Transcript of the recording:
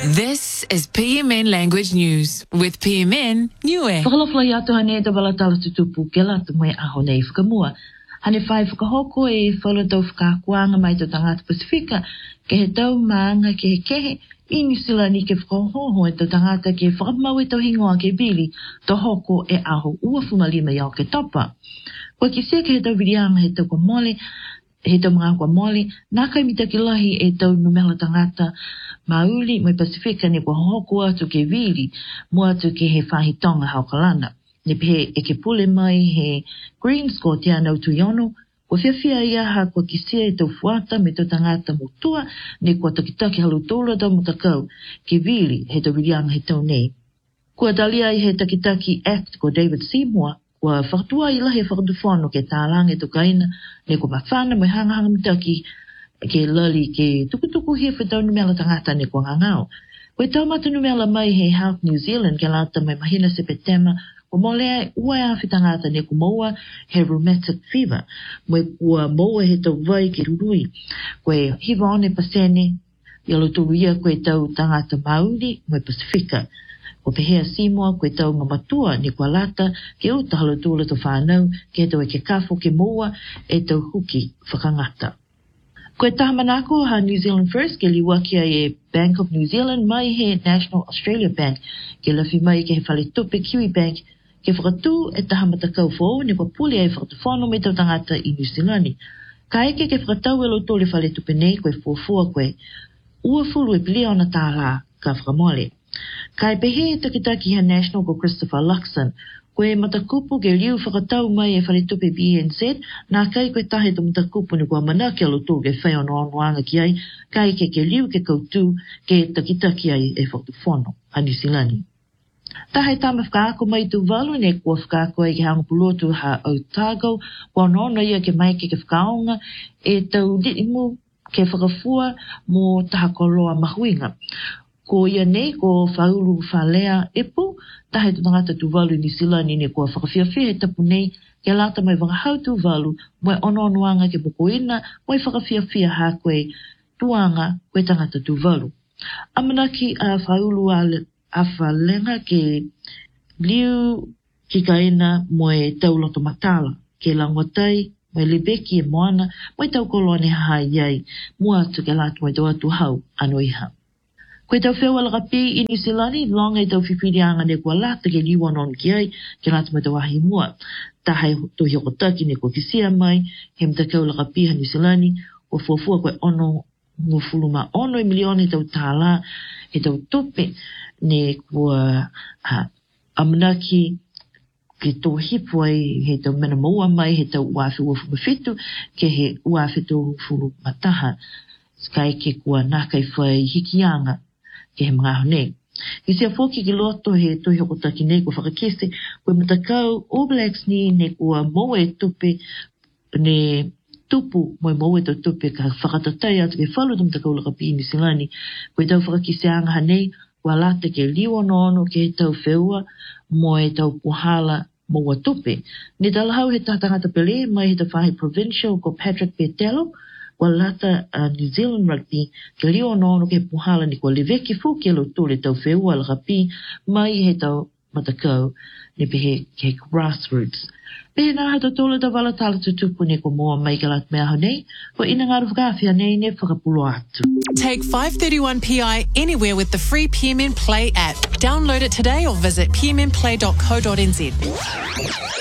This is PMN Language News with PMN Niue. Whakalofla atu hane te wala tala tutupu ke la tu mai aho nei whakamua. Hane whai whakahoko e whala tau whakakuanga mai tau tangata Pasifika ke he tau maanga ke he kehe I New Zealand I ke whakahoho e tau tangata ke whakamau e tau hingoa ke bili to hoko e aho ua fumalima iau ke topa. Kwa ki se ke he tau virianga he tau kwa mole he tau mga kwa mole nā kai mita ki lahi e tau numela tangata mauli mai Pasifika ne kwa hoko atu ke vili mua atu ke he whahitonga haukalana. Ne pehe e ke pule mai he Green Score te anau tuiono, kwa whiawhia ia ha kwa kisia e tau fuata me tau tangata motua ne kwa takitaki halutola tau mutakau ke vili he tau wirianga he tau nei. Kua dalia I he takitaki act ko David Seymour, kua whakatua I lahi whakatuwhano ke tālange tukaina ne kwa mawhana mai hangahanga mitaki ke lali ke tukutuku he whetau numela tangata ne kwa ngangau. Koe taumata numela mai he Health New Zealand ke lata mai mahina sepetema o mole ua e awhitangata ne kumoa he rheumatic fever. Moe kua moa he tau vai ke rurui. Koe hiva one pasene, ialo turu ia koe tau tangata mauri moe Pasifika. Ko pehea Seymour koe tau ngamatua ne kua lata ke uta halutula to whanau ke he tau e ke kafo ke moa e tau huki whakangata. Koe tahamanako ha New Zealand First ke liwakia e Bank of New Zealand mai he National Australia Bank ke lafi mai ke he whaletupe Kiwi Bank ke whakatu e tahamatakau fōu ne kua puli e whakatawhano me tau tangata I New Zealand. Ka eke ke whakatau e loto le whaletupe nei koe fuafua koe ua fulu e pili ona tāla ka whakamole. Ka e pehe e takitaki ha National ko Christopher Luxon koe matakupu ke liu whakatau mai e whaletupe BNZ nā kai koe tahe to matakupu ni kua mana ke alotu ke whai ono anuanga ki ai kai ke liu ke koutu ke takitaki ai e whakatawhano ha New Zealand. Tahe tama whakaako mai tu walu ne kua whakaako e ke hanga pulotu ha Otago kua nono ia ke mai ke whakaonga e tau ditimu ke whakafua mo taha koloa mahuinga. Ko ia nei ko whaulu whalea epu, tahe tu tangata tu walu New Zealand ne kua whakawhiawhia he tapu nei ke lata mai wangahau tu walu moe ono anuanga ke pokoina moe whakawhiawhia ha koe tuanga koe tangata tu walu. Amanaki a whaulu a whalenga ke liu ki kaina moe tauloto matala ke langwatai moe lebeki e moana moe tau kolone haha iai mua atu ke latu moe tau atu hau anu iha. Koe tau whewa lakapi I New Zealand longa I tau whiwhirianga ne kua lata ke liwa non ki ai ke latu moe tau ahi mua. Tahai tohi o kotaki ne kua kisia mai he mtakau lakapi ha New Zealand o fuafua koe ono ngufuluma ono milioni tau tāla he tau tupe ne kua amanaki ke tō hipu ai he tau mena maua mai he tau uawhi uafu mawhitu ke he uawhi tō fulu mataha skai ke kua nākai whai hikianga ke he mga honei. Ke sia fōki ki loto he tohi hokotaki nei kua whakakese koe matakau All Blacks ni ne kua maua e tupe ne tupu moe maua e tau tupe ka whakatatai atu ke whalu tam takau lakapi New Zealand koe tau whakakese anga hanei kua late ke liwa nono ke he tau wheua moe tau puhala maua tupe. Ne talahau he tātangata pele mai he tau whahe provincial ko Patrick Petelo kua lata New Zealand Rugby ke liwa nono ke puhala ni kua leveki fu ke lo tole tau wheua lakapi mai he tau matakau ne pehe ke grassroots. Pehe nā hato tole tau wala tala tutupu ne ko moa mai ke lat mea honei ko ina ngā rufgawhia nei ne whakapulo atu. Take 531PI anywhere with the free PMN Play app. Download it today or visit pmnplay.co.nz.